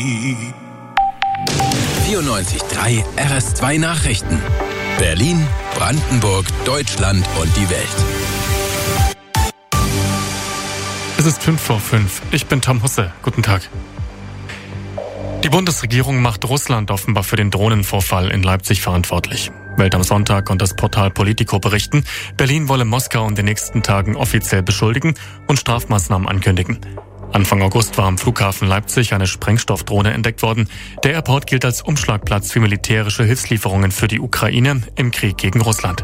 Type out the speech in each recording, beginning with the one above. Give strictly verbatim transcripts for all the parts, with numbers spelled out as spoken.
vierundneunzig Komma drei R S zwei Nachrichten. Berlin, Brandenburg, Deutschland und die Welt. Es ist fünf vor fünf. Ich bin Tom Husse. Guten Tag. Die Bundesregierung macht Russland offenbar für den Drohnenvorfall in Leipzig verantwortlich. Welt am Sonntag und das Portal Politico berichten, Berlin wolle Moskau in den nächsten Tagen offiziell beschuldigen und Strafmaßnahmen ankündigen. Anfang August war am Flughafen Leipzig eine Sprengstoffdrohne entdeckt worden. Der Airport gilt als Umschlagplatz für militärische Hilfslieferungen für die Ukraine im Krieg gegen Russland.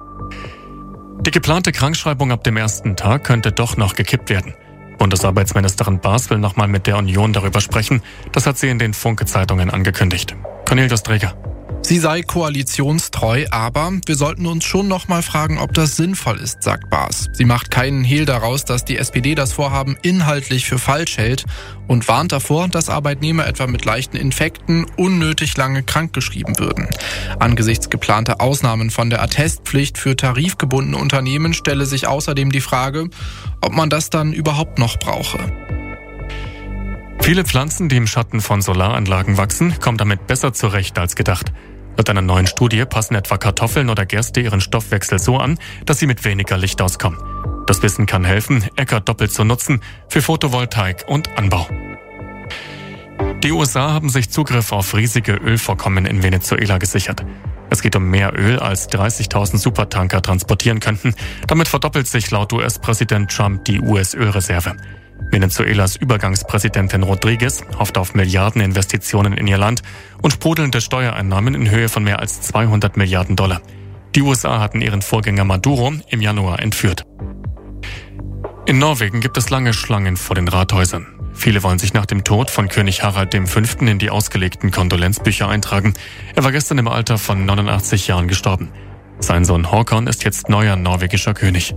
Die geplante Krankschreibung ab dem ersten Tag könnte doch noch gekippt werden. Bundesarbeitsministerin Baas will nochmal mit der Union darüber sprechen. Das hat sie in den Funke-Zeitungen angekündigt. Cornelius Träger. Sie sei koalitionstreu, aber wir sollten uns schon noch mal fragen, ob das sinnvoll ist, sagt Baas. Sie macht keinen Hehl daraus, dass die S P D das Vorhaben inhaltlich für falsch hält und warnt davor, dass Arbeitnehmer etwa mit leichten Infekten unnötig lange krankgeschrieben würden. Angesichts geplanter Ausnahmen von der Attestpflicht für tarifgebundene Unternehmen stelle sich außerdem die Frage, ob man das dann überhaupt noch brauche. Viele Pflanzen, die im Schatten von Solaranlagen wachsen, kommen damit besser zurecht als gedacht. Laut einer neuen Studie passen etwa Kartoffeln oder Gerste ihren Stoffwechsel so an, dass sie mit weniger Licht auskommen. Das Wissen kann helfen, Äcker doppelt zu nutzen für Photovoltaik und Anbau. Die U S A haben sich Zugriff auf riesige Ölvorkommen in Venezuela gesichert. Es geht um mehr Öl, als dreißigtausend Supertanker transportieren könnten. Damit verdoppelt sich laut U S-Präsident Trump die U S-Ölreserve. Venezuelas Übergangspräsidentin Rodriguez hofft auf Milliardeninvestitionen in ihr Land und sprudelnde Steuereinnahmen in Höhe von mehr als zweihundert Milliarden Dollar. Die U S A hatten ihren Vorgänger Maduro im Januar entführt. In Norwegen gibt es lange Schlangen vor den Rathäusern. Viele wollen sich nach dem Tod von König Harald der Fünfte in die ausgelegten Kondolenzbücher eintragen. Er war gestern im Alter von neunundachtzig Jahren gestorben. Sein Sohn Håkon ist jetzt neuer norwegischer König.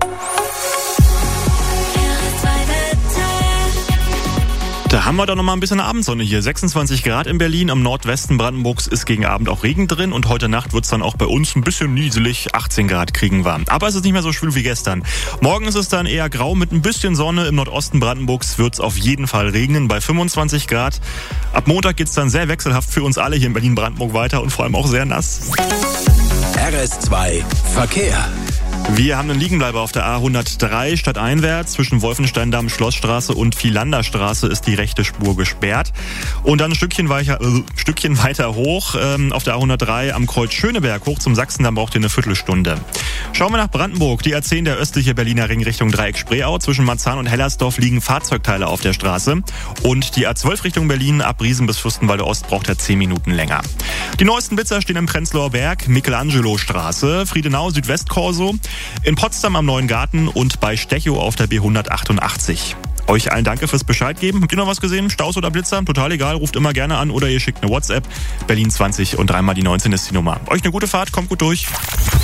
Da haben wir doch noch mal ein bisschen Abendsonne hier. sechsundzwanzig Grad in Berlin, am Nordwesten Brandenburgs ist gegen Abend auch Regen drin und heute Nacht wird's dann auch bei uns ein bisschen nieselig, achtzehn Grad kriegen wir. Aber es ist nicht mehr so schwül wie gestern. Morgen ist es dann eher grau mit ein bisschen Sonne. Im Nordosten Brandenburgs wird's auf jeden Fall regnen bei fünfundzwanzig Grad. Ab Montag geht's dann sehr wechselhaft für uns alle hier in Berlin-Brandenburg weiter und vor allem auch sehr nass. R S zwei Verkehr. Wir haben einen Liegenbleiber auf der A hundertdrei stadteinwärts. Zwischen Wolfensteindamm, Schlossstraße und Vielanderstraße ist die rechte Spur gesperrt. Und dann ein Stückchen weiter, äh, Stückchen weiter hoch ähm, auf der A hundertdrei am Kreuz Schöneberg hoch zum Sachsendamm braucht ihr eine Viertelstunde. Schauen wir nach Brandenburg. Die A zehn, der östliche Berliner Ring Richtung Dreieck-Spreeau. Zwischen Marzahn und Hellersdorf liegen Fahrzeugteile auf der Straße. Und die A zwölf Richtung Berlin ab Riesen bis Fürstenwalde Ost braucht er zehn Minuten länger. Die neuesten Blitzer stehen im Prenzlauer Berg, Michelangelo-Straße, Friedenau, Südwestkorso, in Potsdam am Neuen Garten und bei Stechow auf der B hundertachtundachtzig. Euch allen danke fürs Bescheid geben. Habt ihr noch was gesehen? Staus oder Blitzer? Total egal, ruft immer gerne an oder ihr schickt eine WhatsApp. Berlin zwanzig und dreimal die neunzehn ist die Nummer. Euch eine gute Fahrt, kommt gut durch.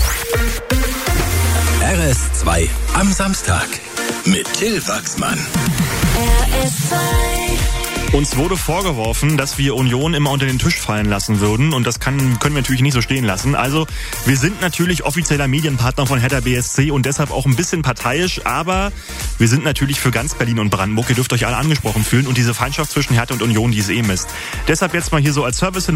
R S zwei am Samstag mit Till Wachsmann. R S zwei. Uns wurde vorgeworfen, dass wir Union immer unter den Tisch fallen lassen würden und das kann, können wir natürlich nicht so stehen lassen. Also wir sind natürlich offizieller Medienpartner von Hertha B S C und deshalb auch ein bisschen parteiisch, aber wir sind natürlich für ganz Berlin und Brandenburg. Ihr dürft euch alle angesprochen fühlen und diese Feindschaft zwischen Hertha und Union, die ist eh Mist. Deshalb jetzt mal hier so als Service